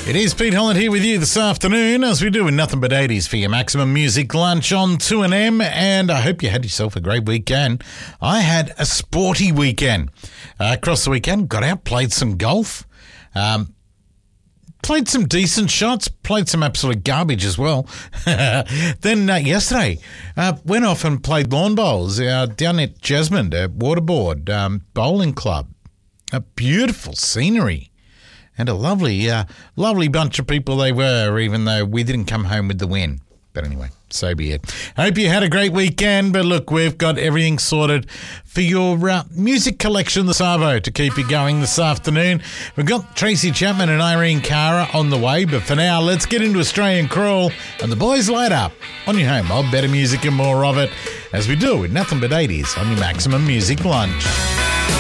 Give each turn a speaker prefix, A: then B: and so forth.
A: It is Pete Holland here with you this afternoon as we do in Nothing But 80s for your Maximum Music Lunch on 2NM, and I hope you had yourself a great weekend. I had a sporty weekend. Across the weekend, got out, played some golf, played some decent shots, played some absolute garbage as well. Then yesterday, went off and played lawn bowls down at Jesmond, at Waterboard Bowling Club. A beautiful scenery. And a lovely bunch of people they were, even though we didn't come home with the win. But anyway, so be it. I hope you had a great weekend. But look, we've got everything sorted for your music collection, the Savo, to keep you going this afternoon. We've got Tracy Chapman and Irene Cara on the way. But for now, let's get into Australian Crawl. And the boys light up on your home of better music and more of it, as we do with Nothing But 80s on your Maximum Music Lunch.